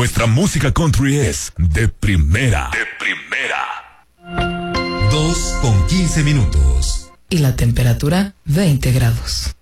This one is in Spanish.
Nuestra música country es de primera. De primera. 2:15. Y la temperatura, 20 grados.